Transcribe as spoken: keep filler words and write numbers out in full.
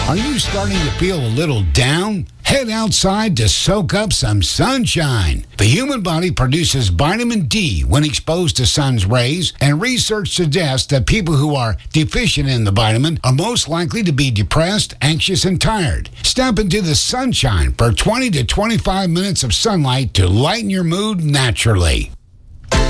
Are you starting to feel a little down? Head outside to soak up some sunshine. The human body produces vitamin D when exposed to sun's rays, and research suggests that people who are deficient in the vitamin are most likely to be depressed, anxious, and tired. Step into the sunshine for twenty to twenty-five minutes of sunlight to lighten your mood naturally.